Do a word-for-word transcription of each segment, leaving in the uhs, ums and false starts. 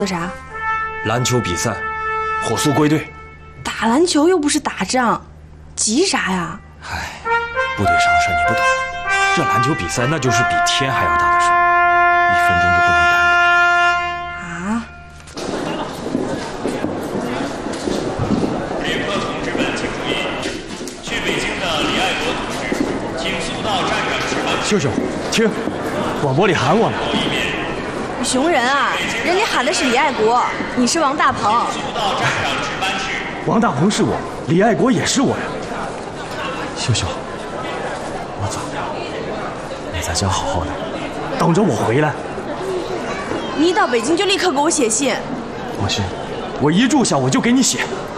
的啥？ 篮球比赛，火速归队。 打篮球又不是打仗，急啥呀？ 唉，部队上事你不懂，这篮球比赛那就是比天还要大的事，一分钟都不能耽搁。 啊！ 旅客同志们请注意，去北京的李爱国同志，请速到站长值班。 秀秀，听，广播里喊我了。 熊人啊，人家喊的是李爱国，你是王大鹏。 速到站长值班室。 王大鹏是我，李爱国也是我呀。秀秀，我走，你在家好好的，等着我回来。 你一到北京就立刻给我写信。 放心，我一住下我就给你写。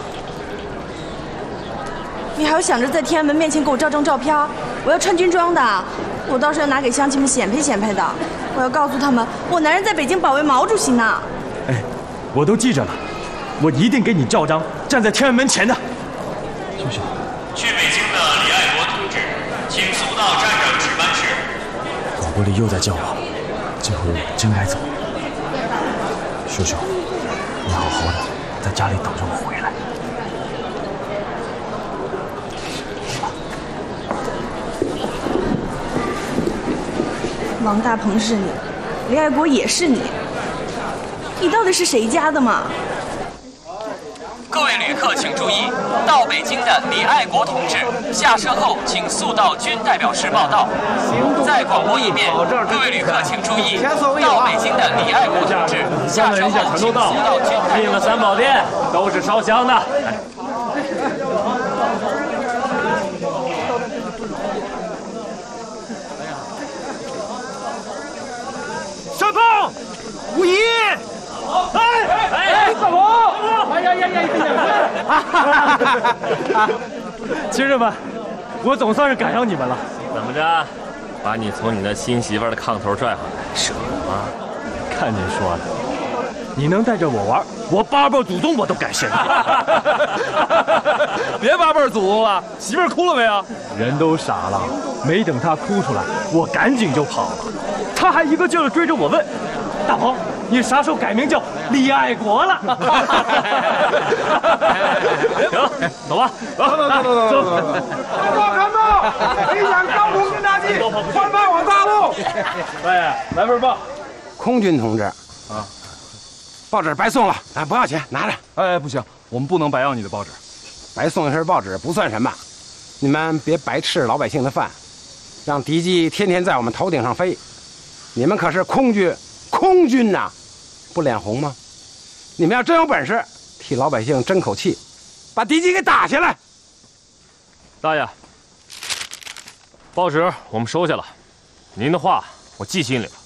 你还要想着在天安门面前给我照张照片？我要穿军装的，我到时候要拿给乡亲们显摆显摆的。我要告诉他们，我男人在北京保卫毛主席呢。 哎，我都记着了，我一定给你照张站在天安门前的。秀秀， 去北京的李爱国同志，请速到站长值班室。 广播里又在叫我，这回我真该走。秀秀，你好好的在家里等着我回来。 王大鹏是你，李爱国也是你，你到底是谁家的嘛？ 各位旅客请注意，到北京的李爱国同志下车后，请速到军代表室报到。再广播一遍，各位旅客请注意，到北京的李爱国同志下车后，请速到军代表室。 进了三宝殿都是烧香的。 上炮！五一！哎哎，大鹏！哎呀呀呀呀！ 亲人们，我总算是赶上你们了。 怎么着，把你从你那新媳妇的炕头拽回来，舍吗？ 看您说的，你能带着我玩，我八辈祖宗我都感谢你。 别八辈祖宗了，媳妇儿哭了没有？ 人都傻了，没等他哭出来，我赶紧就跑了。他还一个劲儿追着我问：“大鹏，你啥时候改名叫李爱国了？”行了，走吧，走走走走走走。 看报看报，北蒋高空侦察机换派往大陆。 喂，来份报。 空军同志，啊，报纸白送了，哎，不要钱，拿着。 哎，不行，我们不能白要你的报纸。 白送一份报纸不算什么，你们别白吃老百姓的饭，让敌机天天在我们头顶上飞。你们可是空军，空军呐，不脸红吗？你们要真有本事，替老百姓争口气，把敌机给打下来。 大爷，报纸我们收下了，您的话我记心里了。